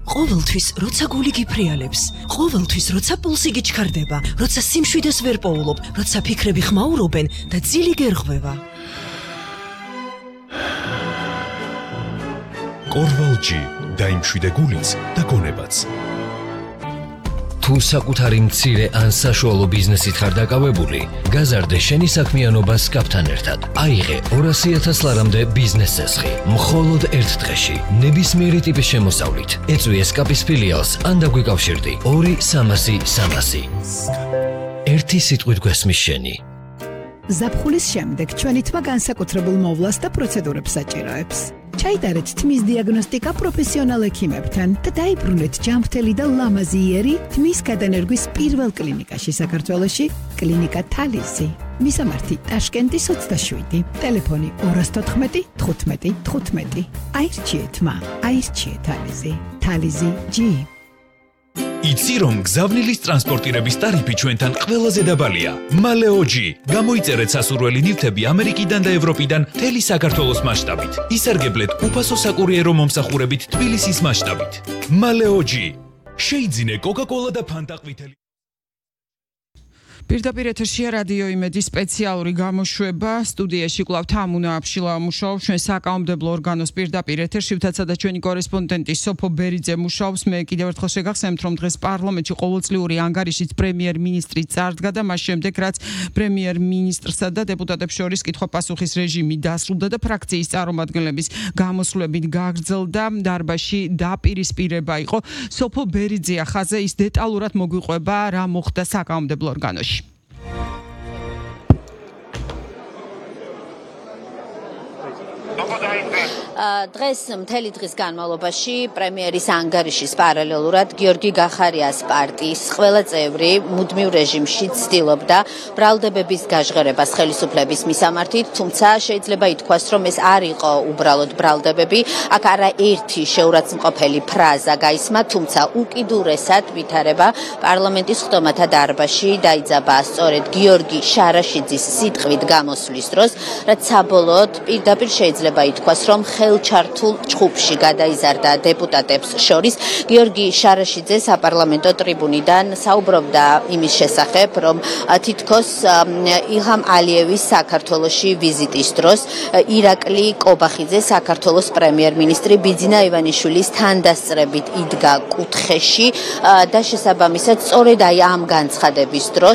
ყოველთვის როცა გული გიფრიალებს, ყოველთვის როცა პულსი გიჩქარდება, როცა სიმშვიდეს ვერ პოულობ, როცა ფიქრები ხმაურობენ და ძილი გერღვევა. კორვალჯი დაიმშვიდე გულიც და გონებაც. თუ საკუთარი მცირე ან საშუალო ბიზნესით ხარ დაკავებული, გაზარდე შენი საქმიანობა სკაპთან ერთად. აიღე 200,000 ლარამდე ბიზნეს წესხი, მხოლოდ ერთ დღეში, ნებისმიერი ტიპის შემოსავლით. ეწვიე სკაპის ფილიალს ან დაგვიკავშირდი 2-300-300. ერთი სიტყვით გვესმის შენი. ზაფხულის შემდეგ ჩვენი თმა განსაკუთრებულ მოვლას და პროცედურებს საჭიროებს. ჩაიტარეთ თმის დიაგნოსტიკა პროფესიონალ ექიმებთან და დაიბრუნეთ ჯანმრთელი და ლამაზი იერი თმის გადანერგვის პირველ კლინიკაში საქართველოში, კლინიკა თალიზი. მისამართი ტაშკენტის 27, ტელეფონი 214 15 15. აირჩიე თმა, აირჩიე თალიზი. თალიზი G. იცი რომ გზავნილის ტრანსპორტირების ტარიფი ჩვენთან ყველაზე დაბალია. მალეოჯი. გამოიწერეთ სასურველი ნივთები ამერიკიდან და ევროპიდან მთელი საქართველოს მასშტაბით. ისარგებლეთ უფასო საკურიერო მომსახურებით თბილისის მასშტაბით. მალეოჯი. შეიძინე კოკა-კოლა და ფანტა ყვითელი. პირდაპირ ეთერშია რადიო იმედის სპეციალური გამოშვება. სტუდიაში კვლავ თამუნა აფშილა მუშაობს, ჩვენ საკანონმდებლო ორგანოს პირდაპირ ეთერში ვთაცა და ჩვენი კორესპონდენტი სოფო ბერიძე მუშაობს. მე კიდევ ერთხელ შეგახსენებთ, რომ დღეს პარლამენტში ყოველწლიური ანგარიშით პრემიერ-მინისტრი წარდგა და მას შემდეგ რაც პრემიერ-მინისტრსა და დეპუტატებს შორის კითხვა-პასუხის რეჟიმი დასრულდა და ფრაქციის წარმომადგენლების გამოსვლებით გაგრძელდა, დარბაზში დაპირისპირება იყო. სოფო ბერიძეა ხაზზე, ის დეტალურად მოგვიყვება რა მოხდა საკანონმდებლო ორგანოში. დღეს მთელი დღის განმავლობაში პრემიერის ანგარიშის პარალელურად გიორგი გახარიას პარტიის ყველა წევრი მუდმივ რეჟიმში ცდილობდა ბრალდებების გაჟღერებას ხელისუფლების მისამართით, თუმცა შეიძლება ითქვას, რომ ეს არ იყო უბრალოდ ბრალდებები, აქ არაერთი შეურაცხმყოფელი ფრაზა გაისმა, თუმცა უკიდურესად ვითარება პარლამენტის ხტომათა დარბაზში დაიძაბა სწორედ გიორგი შარაშიძის სიტყვით გამოსვლის დროს, რაც საბოლოოდ პირდაპირ შეიძლება ითქვას, რომ ხელჩართულ ჩხუბში გადაიზარდა დეპუტატებს შორის. გიორგი შარაშიძე საპარლამენტო ტრიბუნიდან საუბრობდა იმის შესახებ, რომ თითქოს ილჰამ ალიევის საქართველოში ვიზიტის დროს ირაკლი კობახიძე საქართველოს პრემიერ-მინისტრი ბიძინა ივანიშვილის თანდასწრებით იდგა კუთხეში და შესაბამისად სწორედ აი ამ განცხადების დროს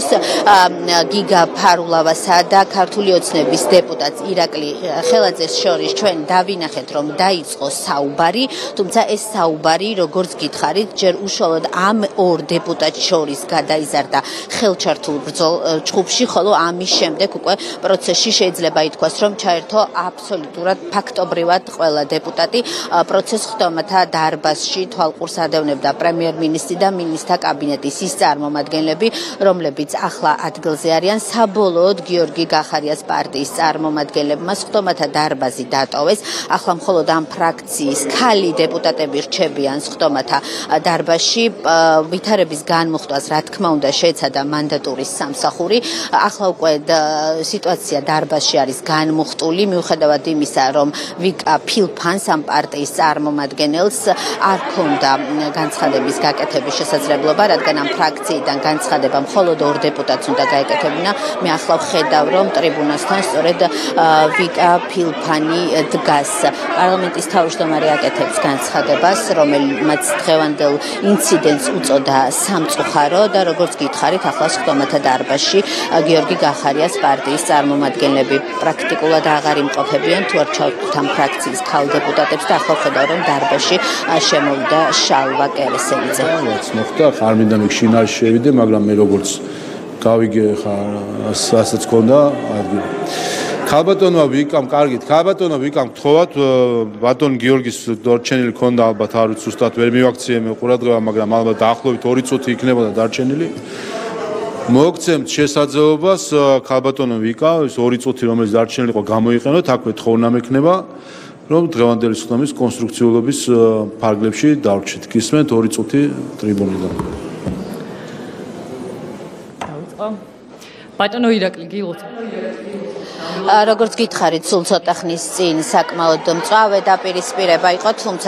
გიგა ფარულავასა და ქართული ოცნების დეპუტატს ირაკლი ხელაძეს შორის ჩვენ დავინახეთ, რომ დაიწყო საუბარი, თუმცა ეს საუბარი, როგორც გითხარით, ჯერ უშუალოდ ამ ორ დეპუტატს შორის გადაიზარდა ხელჩართულ ჩხუბში, ხოლო ამის შემდეგ უკვე პროცესში შეიძლება ითქვას, რომ ჩაერთო აბსოლუტურად ფაქტობრივად ყველა დეპუტატი. პროცეს ხტომათა დარბაზში თვალყურს ადევნებდა პრემიერ-მინისტრი და მინისტრთა კაბინეტის ის წარმომადგენლები, რომლებიც ახლა ადგილზე არიან. საბოლოოდ გიორგი გახარიას პარტიის წარმომადგენლებმა ხტომათა დარბაზი დატოვეს. ახლა მხოლოდ ამ ფრაქციის ქალი დეპუტატები რჩებიან ხტომათა დარბაზში. ვითარების განმუხტვას, რა თქმა უნდა, შეეცადა მანდატურის სამსახური. ახლა უკვე სიტუაცია დარბაზში არის განმუხტული, მიუხედავად იმისა, რომ ვიკა ფილფანს ამ პარტიის წარმომადგენელს არ ჰქონდა განცხადების გაკეთების შესაძლებლობა, რადგან ამ ფრაქციიდან განცხადება მხოლოდ ორ დეპუტატს უნდა გაეკეთებინა. მე ახლა ვხედავ, რომ ტრიბუნასთან სწორედ ვიკა ფილფანი დგას. პარლამენტის თავმჯდომარე აკეთებს განცხადებას, რომელმაც დღევანდელ ინციდენტს უწოდა სამწუხარო და როგორც გითხარით, ახლა ხტომათა დარბაზში გიორგი გახარიას პარტიის წარმომადგენლები პრაქტიკულად აღარ იმყოფებიან, თუ არ ჩავთვლით ამ ფრაქციის ქალ დეპუტატებს და ახლა ვხედავ, რომ დარბაზში შემოვიდა შალვა კერესელიძე. მოხდა, არ მინდა მე შინაში შევიდე, მაგრამ მე როგორც გავიგე ხარ ასაც ქონდა ადგილი. ქალბატონმა ვიკამ, კარგით, ქალბატონმა ვიკამ გთხოვათ, ბატონ გიორგის დარჩენილი ქონდა ალბათ არ ვიცი ზუსტად ვერ მივაქციე მე ყურადღება, მაგრამ ალბათ დაახლოებით 2 წუთი იქნებოდა დარჩენილი. მოგცემთ შესაძლებლობას ქალბატონმა ვიკა, ეს 2 წუთი რომელიც დარჩენილი იყო გამოიყენოთ, აქვე თხოვნა მექნება, რომ დღევანდელი ხტომის კონსტრუქციულობის ფარგლებში დავრჩით. გისმენთ 2 წუთი ტრიბუნიდან. ბატონო ირაკლი გილოთ. როგორც გითხარით, სულ ცოტა ხნის წინ საკმაოდ მწვავე დაპირისპირება იყო, თუმცა